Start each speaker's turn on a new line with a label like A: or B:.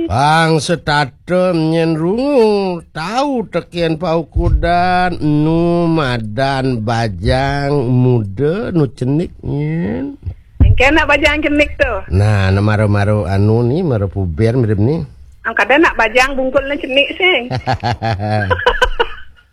A: Ang setatem nyen rungu tahu tekian paukudan nu madan bajang muda nu cenik nyen.
B: Kena bajang cenik tu.
A: Nah, maru-maru anu ni maru puber mirip ni.
B: Ang kada nak bajang bungkul na cenik sing.